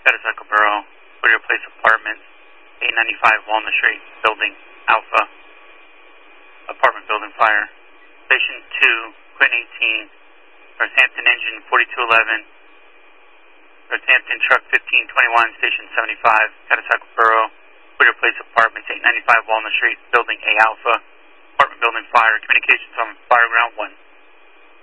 Catasauqua Borough, Whittier Place Apartments, 895 Walnut Street, Building Alpha, apartment building fire. Station 2, Quinn 18, Northampton Engine 4211, Northampton Truck 1521, Station 75, Catasauqua Borough, Whittier Place Apartments, 895 Walnut Street, Building A Alpha, apartment building fire. Communications on fire ground 1.